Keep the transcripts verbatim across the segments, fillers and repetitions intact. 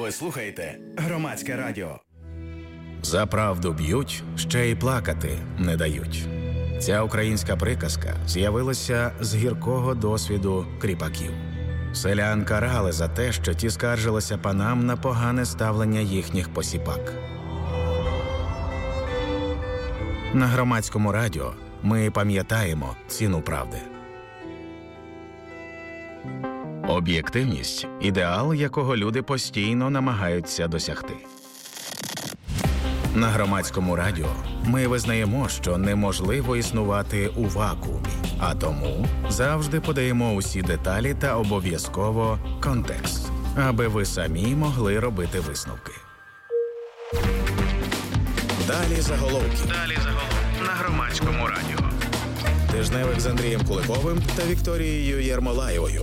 Ви слухаєте Громадське радіо. За правду б'ють, ще й плакати не дають. Ця українська приказка з'явилася з гіркого досвіду кріпаків. Селян карали за те, що ті скаржилися панам на погане ставлення їхніх посіпак. На Громадському радіо ми пам'ятаємо ціну правди. Об'єктивність – ідеал, якого люди постійно намагаються досягти. На Громадському радіо ми визнаємо, що неможливо існувати у вакуумі, а тому завжди подаємо усі деталі та обов'язково контекст, аби ви самі могли робити висновки. Далі заголовки. Далі заголовки. На Громадському радіо. Тижневик з Андрієм Куликовим та Вікторією Єрмолаєвою.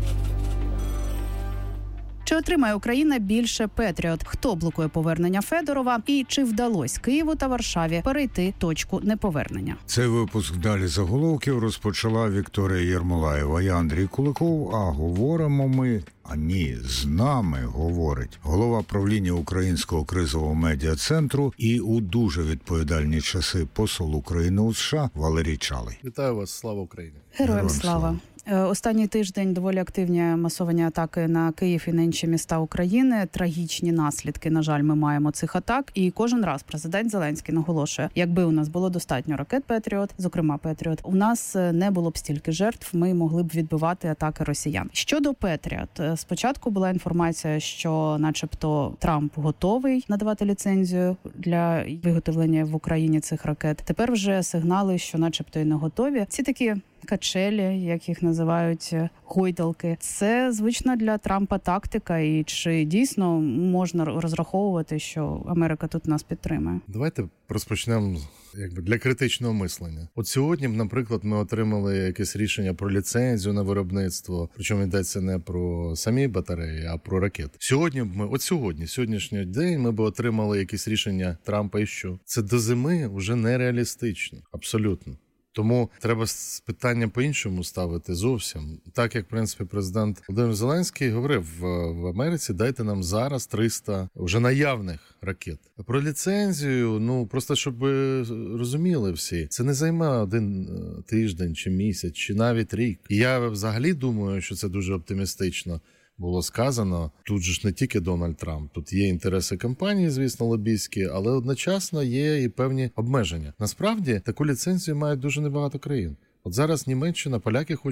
Чи отримає Україна більше Петріот? Хто блокує повернення Федорова? І чи вдалося Києву та Варшаві перейти точку неповернення? Цей випуск «Далі заголовків» розпочала Вікторія Єрмолаєва. Я Андрій Куликов, а говоримо ми, а ні, з нами говорить голова правління Українського кризового медіа-центру і у дуже відповідальні часи посол України у США Валерій Чалий. Вітаю вас, слава Україні! Героям, Героям слава! слава! Останній тиждень доволі активні масовані атаки на Київ і на інші міста України. Трагічні наслідки, на жаль, ми маємо цих атак. І кожен раз президент Зеленський наголошує, якби у нас було достатньо ракет Петріот, зокрема Петріот, у нас не було б стільки жертв, ми могли б відбивати атаки росіян. Щодо Петріот, спочатку була інформація, що начебто Трамп готовий надавати ліцензію для виготовлення в Україні цих ракет. Тепер вже сигнали, що начебто і не готові. Ці такі качелі, як їх називають, гойдалки. Це звична для Трампа тактика, і чи дійсно можна розраховувати, що Америка тут нас підтримає? Давайте розпочнемо якби для критичного мислення. От сьогодні, наприклад, ми отримали якесь рішення про ліцензію на виробництво, причому йдеться не про самі батареї, а про ракети. Сьогодні ми, от сьогодні, сьогоднішній день ми б отримали якесь рішення Трампа і що? Це до зими вже нереалістично, абсолютно. Тому треба питання по-іншому ставити зовсім. Так, як, в принципі, президент Володимир Зеленський говорив в Америці, дайте нам зараз триста вже наявних ракет. Про ліцензію, ну, просто щоб ви розуміли всі, це не займе один тиждень, чи місяць, чи навіть рік. І я взагалі думаю, що це дуже оптимістично було сказано. Тут же ж не тільки Дональд Трамп, тут є інтереси компанії, звісно, лобійські, але одночасно є і певні обмеження. Насправді, таку ліцензію мають дуже небагато країн. От зараз Німеччина, поляки хочуть